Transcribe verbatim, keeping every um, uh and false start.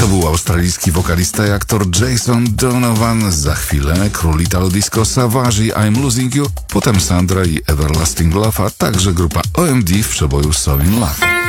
To był australijski wokalista i aktor Jason Donovan. Za chwilę król Italo Disco Savage i I'm Losing You, potem Sandra i Everlasting Love, a także grupa O M D w przeboju So In Love.